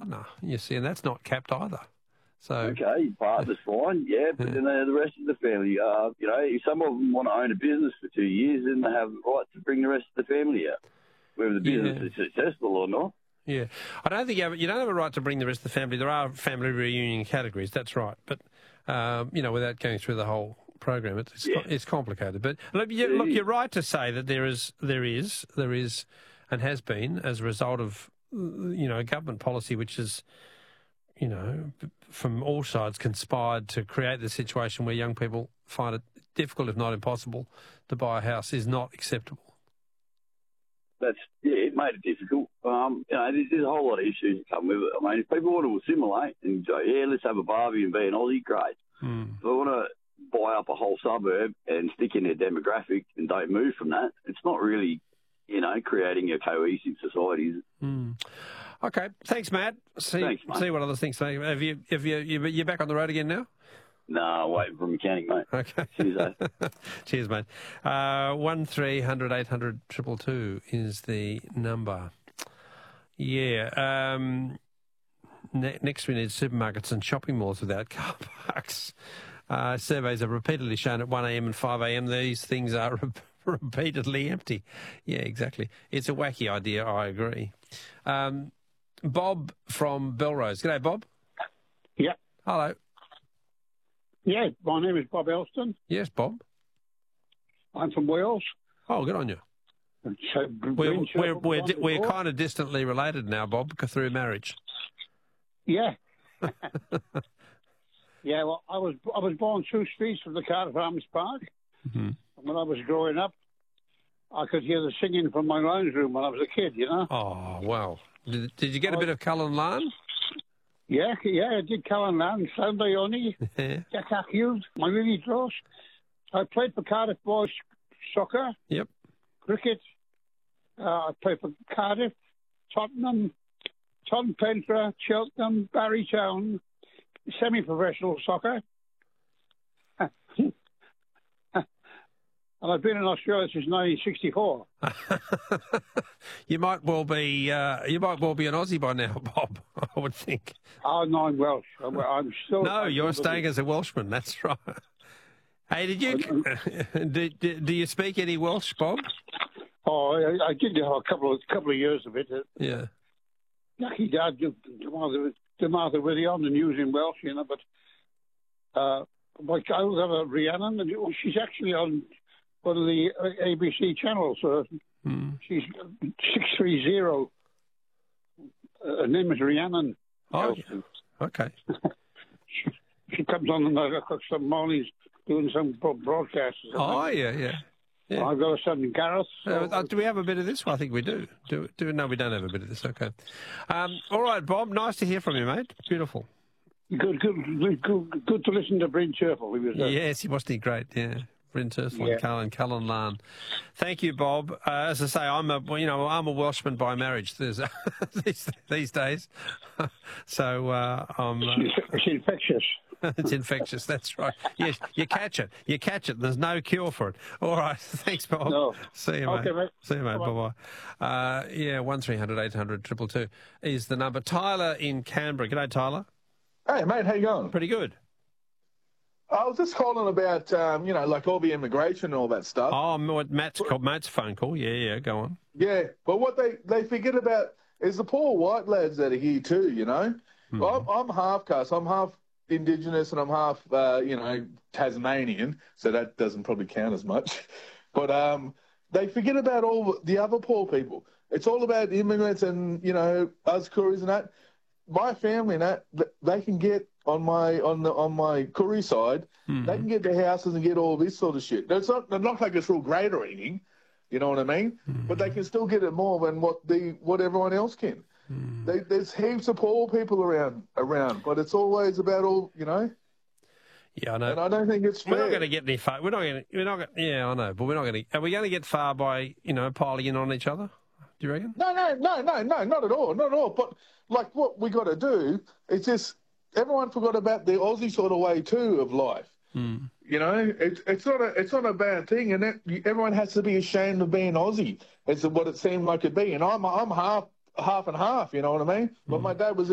partner, you see, and that's not capped either. So Okay, partner's fine, yeah, but then the rest of the family, you know, if some of them want to own a business for 2 years, then they have the right to bring the rest of the family out, whether the business is successful or not. Yeah, I don't think you don't have a right to bring the rest of the family. There are family reunion categories, that's right, but you know, without going through the whole program, it's complicated. But look, you're right to say that there is, and has been as a result of government policy, which is, from all sides conspired to create the situation where young people find it difficult, if not impossible, to buy a house is not acceptable. It made it difficult. There's a whole lot of issues that come with it. I mean, if people want to assimilate and go, let's have a barbie and be an Aussie, great. If they want to buy up a whole suburb and stick in their demographic and don't move from that, it's not really, creating a cohesive society, is it? Okay, thanks, Matt. Thanks, mate. See what other things say. You're back on the road again now? No, waiting for a mechanic, mate. Okay. Cheers, Cheers, mate. 1300 800 222 is the number. Yeah. Next we need supermarkets and shopping malls without car parks. Surveys have repeatedly shown at 1 a.m. and 5 a.m. these things are repeatedly empty. Yeah, exactly. It's a wacky idea, I agree. Bob from Belrose. G'day, Bob. Yeah. Hello. Yeah, my name is Bob Elston. Yes, Bob. I'm from Wales. Oh, good on you. So we're kind of distantly related now, Bob, through marriage. Yeah. Yeah, well, I was born 2 streets from the Cardiff Arms Park. Mm-hmm. When I was growing up, I could hear the singing from my lounge room when I was a kid, Oh, wow. Did you get a bit of Cullen Lan? Yeah, I did Cullen Lan, Sunday Oni, Jack Hughes, my Lily Dross. I played for Cardiff Boys soccer. Yep. Cricket. I played for Cardiff, Tottenham, Pentra, Cheltenham, Barrytown, semi-professional soccer. And I've been in Australia since 1964. You might well be an Aussie by now, Bob, I would think. Oh, no, I'm Welsh. I'm still... No, you're staying as a Welshman, that's right. Hey, do you speak any Welsh, Bob? Oh, I did a couple of years of it. Yeah. Lucky Dad, the Martha Willie on the news in Welsh, but my girl's got a Rhiannon, and she's actually on one of the ABC channels. She's 630. Her name is Rhiannon. Oh, okay. She comes on some mornings doing some broadcasts. Oh, yeah. I've got a son in Gareth. Do we have a bit of this? Well, I think we do. No, we don't have a bit of this. Okay. All right, Bob. Nice to hear from you, mate. Beautiful. Good to listen to Bryn Churchill. Yes, he wasn't great. Yeah, Bryn Churchill and Cullen Lan. Thank you, Bob. As I say, I'm a Welshman by marriage. There's these days, so it's infectious. It's infectious, that's right. Yes, you catch it. There's no cure for it. All right, thanks, Bob. No. See you, mate. Okay, mate. See you, mate. Bye-bye. 1300 800 222 is the number. Tyler in Canberra. G'day, Tyler. Hey, mate, how you going? Pretty good. I was just calling about, like all the immigration and all that stuff. Oh, Matt's phone call. Yeah, go on. Yeah, but what they forget about is the poor white lads that are here too, Mm-hmm. Well, I'm half caste. I'm half Indigenous and I'm half, Tasmanian, so that doesn't probably count as much. But they forget about all the other poor people. It's all about immigrants and, us Koreans and that. My family and that, they can get on my Koori side, they can get their houses and get all this sort of shit. It's not like it's real great or anything, you know what I mean? Mm-hmm. But they can still get it more than what everyone else can. There's heaps of poor people around, but it's always about all, Yeah, I know. And I don't think it's fair. We're not going to get any far. Yeah, I know, but we're not going to. Are we going to get far by piling in on each other? Do you reckon? No, not at all. But like what we got to do is just everyone forgot about the Aussie sort of way too of life. It's not a bad thing, and everyone has to be ashamed of being Aussie. It's what it seemed like it be, and I'm half and half. You know what I mean? But my dad was